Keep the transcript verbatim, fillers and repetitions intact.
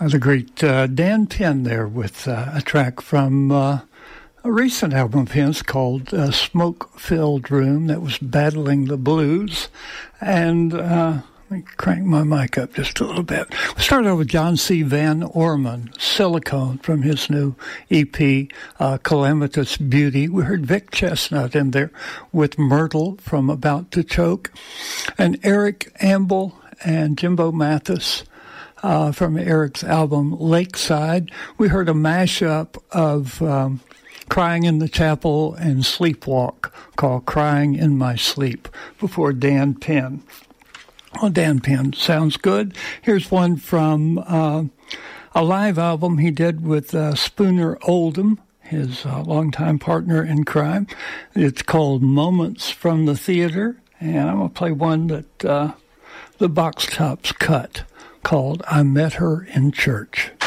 The great uh, Dan Penn there with uh, a track from uh, a recent album of his called uh, Smoke-Filled Room that was battling the blues. And uh, let me crank my mic up just a little bit. We started out with John C. Van Orman, Silicone, from his new E P, uh, Calamitous Beauty. We heard Vic Chestnut in there with Myrtle from About to Choke. And Eric Ambel and Jimbo Mathis Uh, from Eric's album Lakeside. We heard a mashup of um, Crying in the Chapel and Sleepwalk called Crying in My Sleep before Dan Penn. Well, Dan Penn sounds good. Here's one from uh, a live album he did with uh, Spooner Oldham, his uh, longtime partner in crime. It's called Moments from the Theater, and I'm going to play one that uh, the Box Tops cut, called I Met Her in Church.